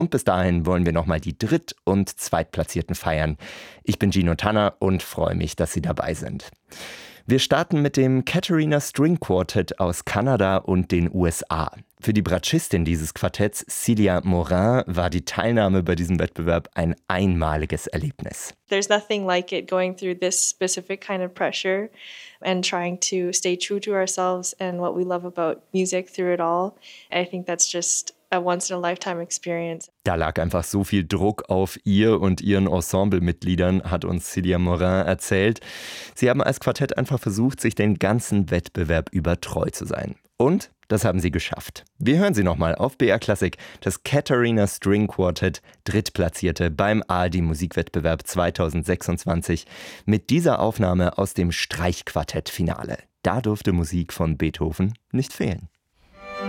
Und bis dahin wollen wir nochmal die Dritt- und Zweitplatzierten feiern. Ich bin Gino Tanner und freue mich, dass Sie dabei sind. Wir starten mit dem Caterina String Quartet aus Kanada und den USA. Für die Bratschistin dieses Quartetts, Celia Morin, war die Teilnahme bei diesem Wettbewerb ein einmaliges Erlebnis. There's nothing like it going through this specific kind of pressure and trying to stay true to ourselves and what we love about music through it all. I think that's just a once-in-a-lifetime experience. Da lag einfach so viel Druck auf ihr und ihren Ensemblemitgliedern, hat uns Celia Morin erzählt. Sie haben als Quartett einfach versucht, sich den ganzen Wettbewerb über treu zu sein. Und das haben sie geschafft. Wir hören sie nochmal auf BR Klassik, das Caterina String Quartet, Drittplatzierte beim ARD Musikwettbewerb 2026 mit dieser Aufnahme aus dem Streichquartett-Finale. Da durfte Musik von Beethoven nicht fehlen.